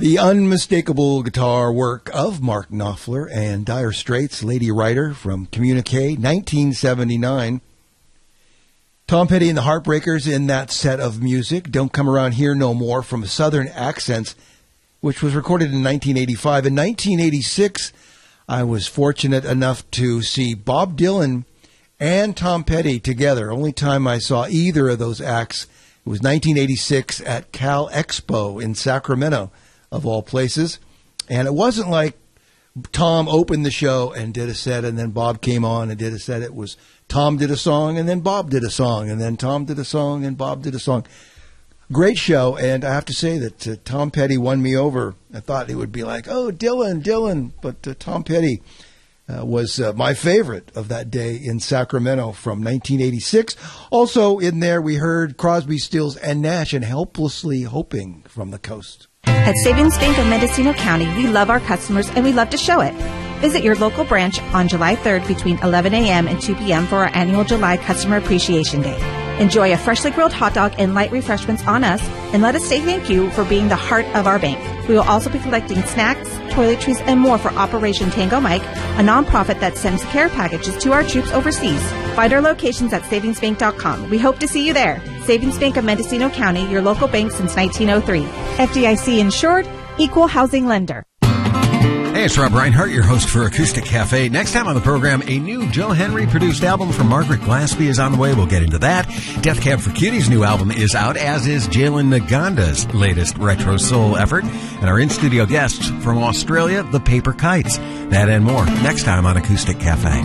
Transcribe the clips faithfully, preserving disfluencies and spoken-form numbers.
The unmistakable guitar work of Mark Knopfler and Dire Straits' Lady Writer from Communique, nineteen seventy-nine. Tom Petty and the Heartbreakers in that set of music. Don't Come Around Here No More from Southern Accents, which was recorded in nineteen eighty-five. In nineteen eighty-six, I was fortunate enough to see Bob Dylan and Tom Petty together. Only time I saw either of those acts, it was nineteen eighty-six at Cal Expo in Sacramento, of all places. And it wasn't like Tom opened the show and did a set, and then Bob came on and did a set. It was Tom did a song, and then Bob did a song, and then Tom did a song, and Bob did a song. Great show, and I have to say that uh, Tom Petty won me over. I thought it would be like, oh, Dylan, Dylan, but uh, Tom Petty uh, was uh, my favorite of that day in Sacramento from nineteen eighty-six. Also in there, we heard Crosby, Stills, and Nash and Helplessly Hoping from the Coast. At Savings Bank of Mendocino County, we love our customers and we love to show it. Visit your local branch on July third between eleven a.m. and two p.m. for our annual July Customer Appreciation Day. Enjoy a freshly grilled hot dog and light refreshments on us, and let us say thank you for being the heart of our bank. We will also be collecting snacks, toiletries, and more for Operation Tango Mike, a nonprofit that sends care packages to our troops overseas. Find our locations at savings bank dot com. We hope to see you there. Savings Bank of Mendocino County, your local bank since nineteen oh three. F D I C insured, equal housing lender. Hey, it's Rob Reinhart, your host for Acoustic Cafe. Next time on the program, a new Joe Henry-produced album from Margaret Glaspie is on the way. We'll get into that. Death Cab for Cutie's new album is out, as is Jalen Naganda's latest retro soul effort. And our in-studio guests from Australia, the Paper Kites. That and more next time on Acoustic Cafe.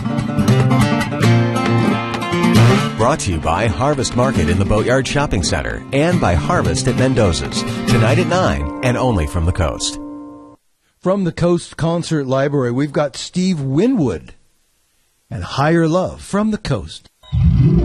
Brought to you by Harvest Market in the Boatyard Shopping Center and by Harvest at Mendoza's. Tonight at nine and only from the Coast. From the Coast Concert Library, we've got Steve Winwood and Higher Love from the Coast.